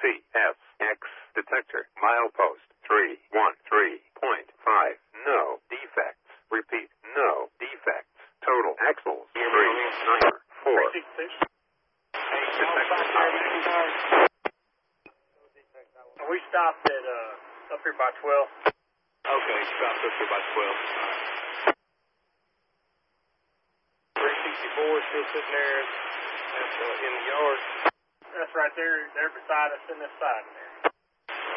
CSX detector. Milepost 313.5. No defects. Repeat, no defects. Total axles 394. We stopped at up here by 12. Okay, stopped up here by 12. 364 still sitting there in the yard. That's right there. They're beside us in this side.